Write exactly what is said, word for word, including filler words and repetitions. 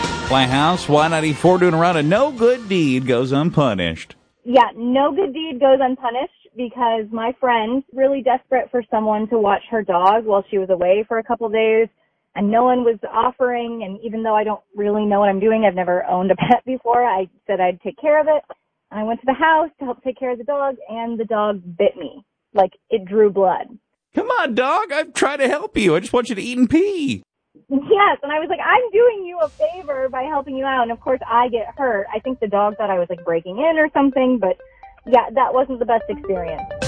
Playhouse, Y ninety-four doing around a no good deed goes unpunished. Yeah, no good deed goes unpunished because my friend, really desperate for someone to watch her dog while she was away for a couple days, and no one was offering, and even though I don't really know what I'm doing, I've never owned a pet before, I said I'd take care of it. And I went to the house to help take care of the dog, and the dog bit me. Like, it drew blood. Come on, dog. I'm trying to help you. I just want you to eat and pee. Yes, and I was like, I'm doing you a favor by helping you out, and of course I get hurt. I think the dog thought I was like breaking in or something, but yeah, that wasn't the best experience.